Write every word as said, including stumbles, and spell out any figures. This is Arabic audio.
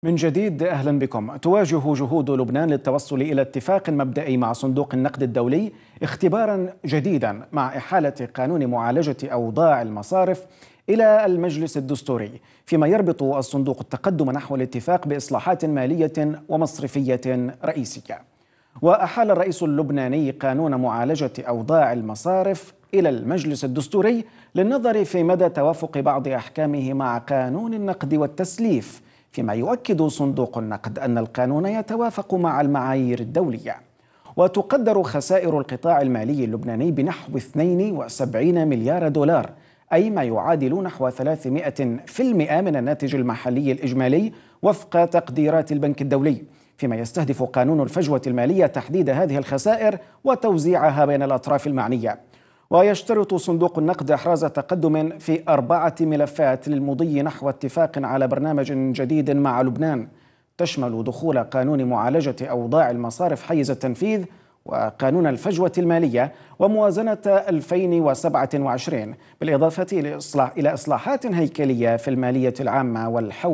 من جديد أهلا بكم. تواجه جهود لبنان للتوصل إلى اتفاق مبدئي مع صندوق النقد الدولي اختبارا جديدا مع إحالة قانون معالجة أوضاع المصارف إلى المجلس الدستوري، فيما يربط الصندوق التقدم نحو الاتفاق بإصلاحات مالية ومصرفية رئيسية. وأحال الرئيس اللبناني قانون معالجة أوضاع المصارف إلى المجلس الدستوري للنظر في مدى توافق بعض أحكامه مع قانون النقد والتسليف، فيما يؤكد صندوق النقد أن القانون يتوافق مع المعايير الدولية. وتقدر خسائر القطاع المالي اللبناني بنحو اثنين وسبعين مليار دولار، أي ما يعادل نحو ثلاثمائة بالمئة من الناتج المحلي الإجمالي وفق تقديرات البنك الدولي، فيما يستهدف قانون الفجوة المالية تحديد هذه الخسائر وتوزيعها بين الأطراف المعنية. ويشترط صندوق النقد إحراز تقدم في أربعة ملفات للمضي نحو اتفاق على برنامج جديد مع لبنان، تشمل دخول قانون معالجة أوضاع المصارف حيز التنفيذ، وقانون الفجوة المالية، وموازنة ألفين وسبعة وعشرين، بالإضافة إلى إصلاحات هيكلية في المالية العامة والحول